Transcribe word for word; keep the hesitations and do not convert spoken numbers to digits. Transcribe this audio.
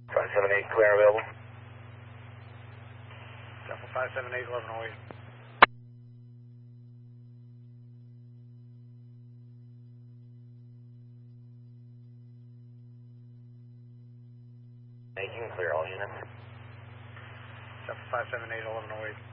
five seven eight, clear available. Delta five seven eight, eleven oh eight. Making clear all units. Delta five seven eight, eleven oh eight.